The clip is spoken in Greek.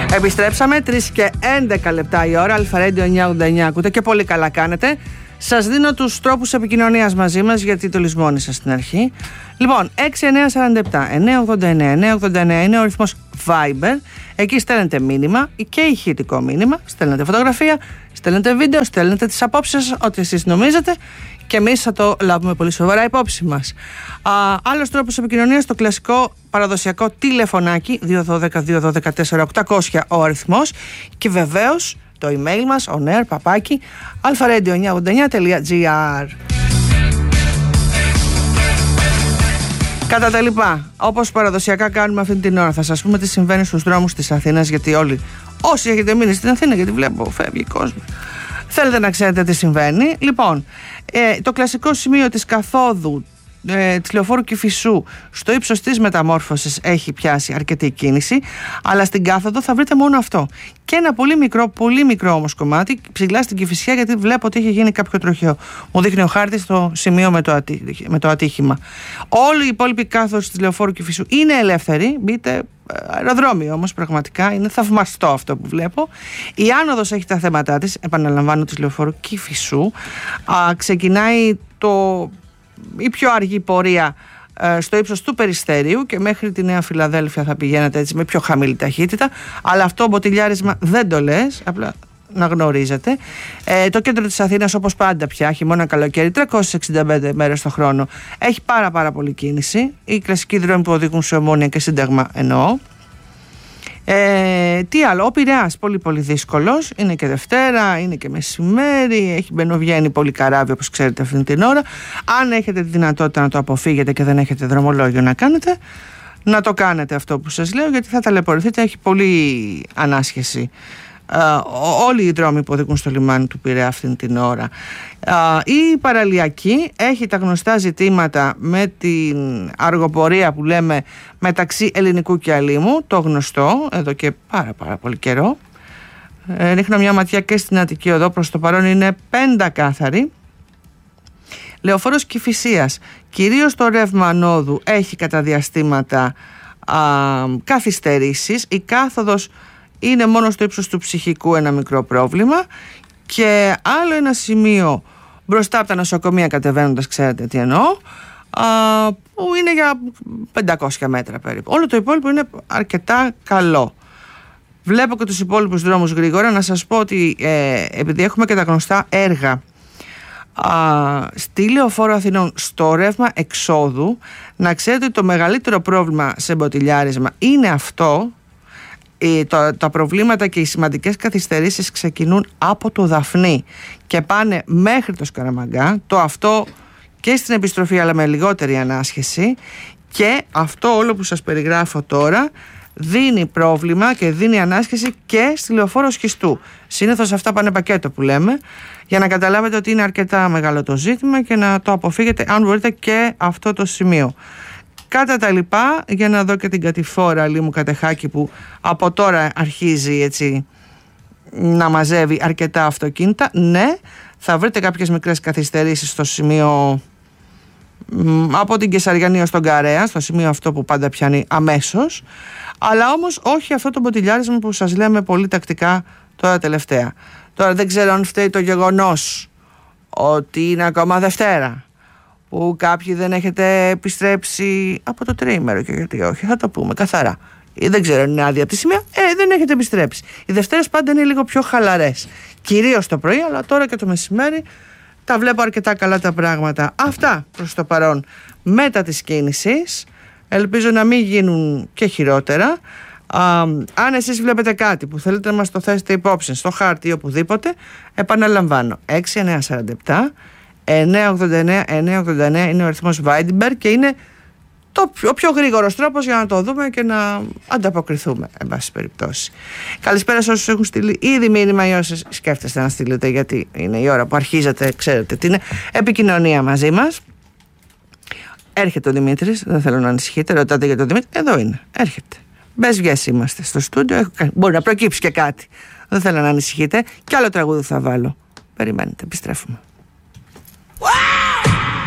Επιστρέψαμε 3 και 11 λεπτά η ώρα. Αλφα-Radio 989 ακούτε και πολύ καλά κάνετε. Σας δίνω τους τρόπους επικοινωνίας μαζί μας, γιατί το λησμόνισα στην αρχή. Λοιπόν, 6947-989-989 είναι ο ρυθμός Viber. Εκεί στέλνετε μήνυμα και ηχητικό μήνυμα. Στέλνετε φωτογραφία, στέλνετε βίντεο, στέλνετε τις απόψεις σας, ό,τι εσείς νομίζετε. Και εμείς θα το λάβουμε πολύ σοβαρά υπόψη μας. Άλλος τρόπος επικοινωνίας, το κλασικό παραδοσιακό τηλεφωνάκι 212-212-4800 ο αριθμός. Και βεβαίως το email μας onair@alfaradio989.gr. Κατά τα λοιπά, όπως παραδοσιακά κάνουμε αυτή την ώρα, θα σας πούμε τι συμβαίνει στους δρόμους της Αθήνας, γιατί όλοι όσοι έχετε μείνει στην Αθήνα, γιατί βλέπω φεύγει κόσμο, θέλετε να ξέρετε τι συμβαίνει. Λοιπόν, το κλασικό σημείο της καθόδου της λεωφόρου Κηφισού στο ύψος της Μεταμόρφωσης έχει πιάσει αρκετή κίνηση, αλλά στην κάθοδο θα βρείτε μόνο αυτό και ένα πολύ μικρό όμως κομμάτι ψηλά στην Κηφισιά, γιατί βλέπω ότι έχει γίνει κάποιο τροχαίο. Μου δείχνει ο χάρτης το σημείο με το ατύχημα. Όλη η υπόλοιπη κάθοδος της λεωφόρου Κηφισού είναι ελεύθερη, μπείτε. Αεροδρόμιο όμως, πραγματικά είναι θαυμαστό αυτό που βλέπω. Η άνοδος έχει τα θέματα της, επαναλαμβάνω, της λεωφόρου Κηφισού. Ξεκινάει η πιο αργή πορεία στο ύψος του Περιστέριου και μέχρι τη Νέα Φιλαδέλφια θα πηγαίνετε έτσι με πιο χαμηλή ταχύτητα, αλλά αυτό μποτιλιάρισμα δεν το λες, απλά να γνωρίζετε. Το κέντρο της Αθήνας, όπως πάντα πια, χειμώνα καλοκαίρι, 365 μέρες το χρόνο, έχει πάρα πολύ κίνηση. Οι κλασικοί δρόμοι που οδηγούν σε Ομόνια και Σύνταγμα εννοώ. Τι άλλο, ο Πειραιάς πολύ δύσκολος, είναι και Δευτέρα, είναι και μεσημέρι, έχει μπαινοβγαίνει πολύ καράβι, όπως ξέρετε αυτήν την ώρα. Αν έχετε τη δυνατότητα να το αποφύγετε και δεν έχετε δρομολόγιο να κάνετε, να το κάνετε αυτό που σας λέω, γιατί θα ταλαιπωρηθείτε, έχει πολύ ανάσχεση. Όλοι οι δρόμοι που οδηγούν στο λιμάνι του Πειραιά αυτήν την ώρα. Η παραλιακή έχει τα γνωστά ζητήματα με την αργοπορία που λέμε μεταξύ Ελληνικού και Αλήμου, το γνωστό εδώ και πάρα πολύ καιρό. Ρίχνω μια ματιά και στην Αττική Οδό, προς το παρόν είναι πεντακάθαρη. Λεωφόρος Κηφισίας, κυρίως το ρεύμα ανόδου έχει κατά διαστήματα καθυστερήσεις. Η κάθοδος είναι μόνο στο ύψος του Ψυχικού ένα μικρό πρόβλημα, και άλλο ένα σημείο μπροστά από τα νοσοκομεία κατεβαίνοντας, ξέρετε τι εννοώ, που είναι για 500 μέτρα περίπου. Όλο το υπόλοιπο είναι αρκετά καλό. Βλέπω και τους υπόλοιπους δρόμους γρήγορα. Να σας πω ότι επειδή έχουμε και τα γνωστά έργα στη Λεωφόρο Αθηνών στο ρεύμα εξόδου, να ξέρετε ότι το μεγαλύτερο πρόβλημα σε μποτιλιάρισμα είναι αυτό. Τα προβλήματα και οι σημαντικές καθυστερήσεις ξεκινούν από το Δαφνί και πάνε μέχρι το Σκαραμαγκά. Το αυτό και στην επιστροφή, αλλά με λιγότερη ανάσχεση, και αυτό όλο που σας περιγράφω τώρα δίνει πρόβλημα και δίνει ανάσχεση και στη Λεωφόρο Σχιστού. Συνήθως αυτά πάνε πακέτο που λέμε, για να καταλάβετε ότι είναι αρκετά μεγάλο το ζήτημα και να το αποφύγετε αν μπορείτε και αυτό το σημείο. Κατά τα λοιπά, για να δω και την κατηφόρα Λίμου Κατεχάκη, που από τώρα αρχίζει έτσι να μαζεύει αρκετά αυτοκίνητα. Ναι, θα βρείτε κάποιες μικρές καθυστερήσεις στο σημείο από την Κεσαριανή ως τον Καρέα, στο σημείο αυτό που πάντα πιάνει αμέσως, αλλά όμως όχι αυτό το μποτιλιάρισμα που σας λέμε πολύ τακτικά τώρα τελευταία. Τώρα δεν ξέρω αν φταίει το γεγονός ότι είναι ακόμα Δευτέρα, που κάποιοι δεν έχετε επιστρέψει από το τριήμερο, και γιατί όχι, θα το πούμε καθαρά. Ή δεν ξέρω αν είναι άδεια από τη σημαία, δεν έχετε επιστρέψει. Οι Δευτέρες πάντα είναι λίγο πιο χαλαρές, κυρίως το πρωί, αλλά τώρα και το μεσημέρι τα βλέπω αρκετά καλά τα πράγματα. Αυτά προς το παρόν μετά της κίνησης. Ελπίζω να μην γίνουν και χειρότερα. Αν εσείς βλέπετε κάτι που θέλετε να μας το θέσετε υπόψη στο χάρτη ή οπουδήποτε, επαναλαμβάνω, 6947 989 είναι ο αριθμός Viber και είναι ο πιο γρήγορος τρόπος για να το δούμε και να ανταποκριθούμε, εν πάση περιπτώσει. Καλησπέρα σε όσους έχουν στείλει ήδη μήνυμα ή όσοι σκέφτεστε να στείλετε, γιατί είναι η ώρα που αρχίζετε, ξέρετε τι είναι, επικοινωνία μαζί μας. Έρχεται ο Δημήτρης, δεν θέλω να ανησυχείτε, ρωτάτε για τον Δημήτρη, εδώ είναι, έρχεται. Μπες βγες είμαστε στο στούντιο, μπορεί να προκύψει και κάτι, δεν θέλω να ανησυχείτε, κι άλλο τραγούδι θα βάλω. Περιμένετε, επιστρέφουμε.